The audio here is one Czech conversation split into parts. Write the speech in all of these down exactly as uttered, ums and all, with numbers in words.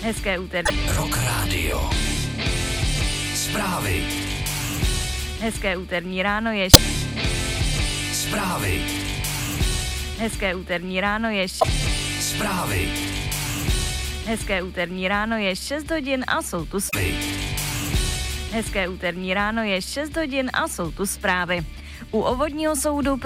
Hezké úterní. Rock Radio. Zprávy. Hezké úterní ráno je... Zprávy. Hezké úterní ráno je... Zprávy. Hezké úterní ráno je šest hodin a jsou tu... Hezké úterní ráno je šest hodin a jsou tu zprávy. U obvodního soudu...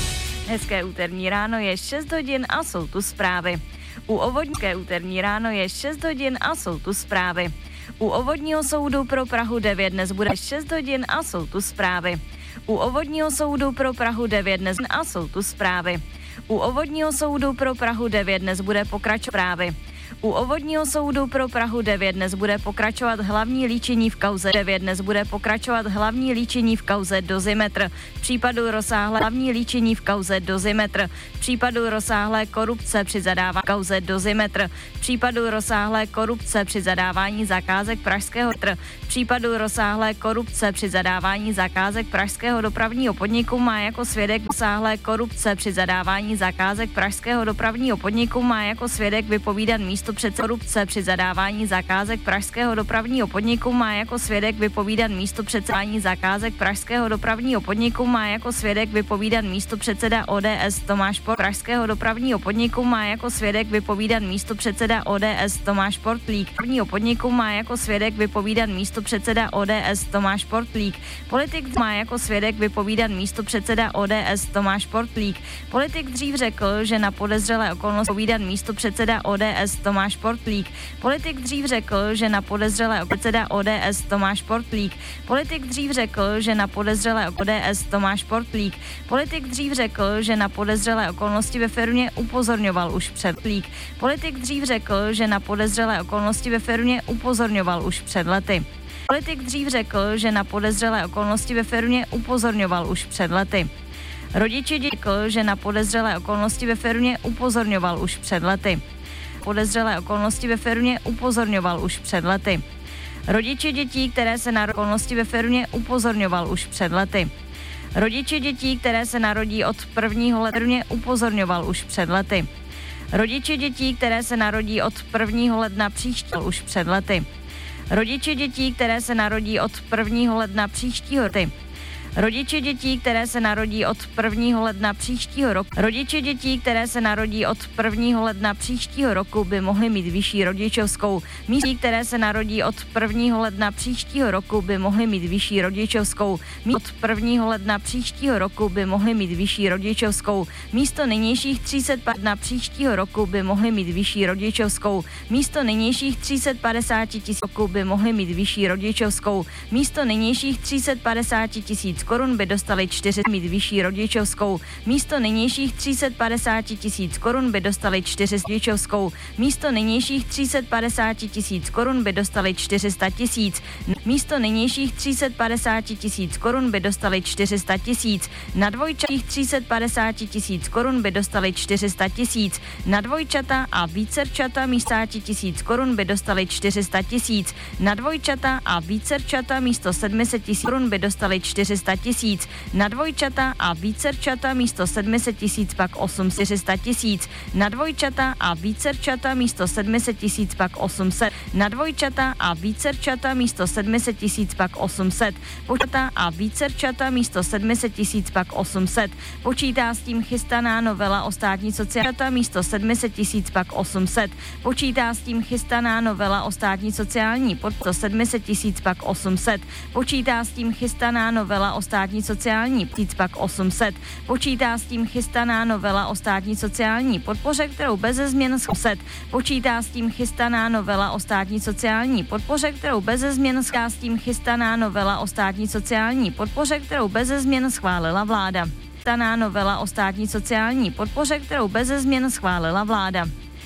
Hezké úterní ráno je šest hodin a jsou tu zprávy. U obvodního úterní ráno je šest hodin a jsou tu zprávy. U obvodního soudu pro Prahu devět dnes bude šest hodin a jsou tu zprávy. U obvodního soudu pro Prahu devět dnes a jsou tu zprávy. U obvodního soudu pro Prahu devět dnes bude pokračovat zprávy. U obvodního soudu pro Prahu devět dnes bude pokračovat hlavní líčení v kauze devět dnes bude pokračovat hlavní líčení v kauze Dozimetr. V případu rozsáhlé hlavní líčení v kauze Dozimetr. V případu rozsáhlé korupce při zadávání kauze Dozimetr. V případu rozsáhlé korupce při zadávání zakázek pražského tr. V případu rozsáhlé korupce při zadávání zakázek pražského dopravního podniku má jako svědek rozsáhlé korupce při zadávání zakázek pražského dopravního podniku má jako svědek vypovídat místo předseda korupce při zadávání zakázek pražského dopravního podniku má jako svědek vypovídat místo předsedání zakázek pražského dopravního podniku má jako svědek vypovídat místo předseda O D S Tomáš Port pražského dopravního podniku má jako svědek vypovídat místo předseda O D S Tomáš Portlík. Dopravního podniku má jako svědek vypovídat místo předseda O D S Tomáš Portlík. Politik má jako svědek vypovídat místo předseda O D S Tomáš Portlík. Politik dřív řekl, že na podezřelé okolnosti vypovídat místo předseda O D S Tomáš Portlík. Politik dřív řekl, že na podezřelé předseda O D S Tomáš Portlík. Politik dřív řekl, že na podezřelé O D S Tomáš Portlík. Politik dřív řekl, že na podezřelé okolnosti ve firmě upozorňoval už před lík. Politik dřív řekl, že na podezřelé okolnosti ve firmě upozorňoval už před lety. Politik dřív řekl, že na podezřelé okolnosti ve firmě upozorňoval už před lety. Rodiče řekl, že na podezřelé okolnosti ve firmě upozorňoval už před lety. Podezřelé okolnosti ve firmě upozorňoval už před lety. Rodiče dětí, které se na okolnosti ve firmě upozorňoval už před lety. Rodiče dětí, které se narodí od prvního ledna firmě upozorňoval už před lety. Rodiče dětí, které se narodí od prvního ledna příštího už před lety. Rodiče dětí, které se narodí od prvního ledna příštího roku. Rodiče dětí, které se narodí od prvního ledna příštího roku. Rodiče dětí, které se narodí od prvního ledna příštího roku, by mohly mít vyšší rodičovskou. Místí, které se narodí od prvního ledna příštího roku, by mohly mít vyšší rodičovskou. Od prvního ledna příštího roku by mohly mít vyšší rodičovskou. Místo nynějších tři sta padesát příštího roku by mohly mít vyšší rodičovskou. Místo nynějších tři sta padesát tisíc roku by mohly mít vyšší rodičovskou. Místo nynějších tři sta padesát tisíc korun by dostali čtyři mít vyšší rodičovskou. Místo nynějších tři sta padesát tisíc korun by dostali čtyři rodičovskou. Místo nynějších tři sta padesát tisíc korun by dostali čtyři sta tisíc. Místo nynějších tři sta padesát tisíc korun by dostali čtyři sta tisíc. Na dvojčatých tři sta padesát tisíc korun by dostali čtyři sta tisíc. Na dvojčata a vícerčata místo tisíc korun by dostali čtyři sta tisíc. Na dvojčata a vícerčata místo sedm set tisíc korun by dostali čtyři sta tisíc. Na dvojčata a vícerčata místo sedm set tisíc pak osm set tisíc. Na dvojčata a vícerčata místo sedm set tisíc pak osm set. Na dvojčata a vícerčata místo sedm set tisíc pak osm set. Počata a vícerčata místo sedm set tisíc pak osm set. Počítá s tím chystaná novela o státní sociální místo sedm set tisíc pak osm set. Počítá s tím chystaná novela o státní sociální podpoře sedm set tisíc pak osm set. Počítá s tím chystaná novela o státní sociální tisíc pak osm set. Počítá s tím chystaná novela o státní sociální podpoře, kterou beze změn set. Počítá s tím chystaná novela o státní sociální podpoře, kterou beze změn s tím chystaná novela o státní sociální podpoře, kterou beze změn schválila vláda. Chystaná novela o státní sociální podpoře, kterou beze změn schválila vláda.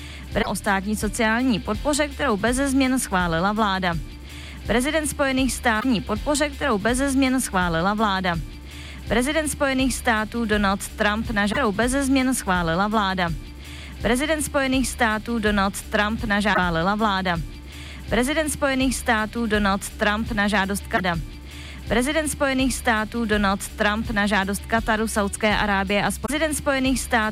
O státní sociální podpoře, kterou beze změn schválila vláda. Prezident Spojených států podpoře, kterou beze změn schválila vláda. Prezident Spojených států Donald Trump na kterou beze změn schválila vláda. Prezident Spojených států Donald Trump na schválila vláda. Prezident Spojených států Donald Trump na žádost Kanada. Prezident Spojených států Donald Trump na žádost Kataru, Saudské Arábie a prezident Spojených států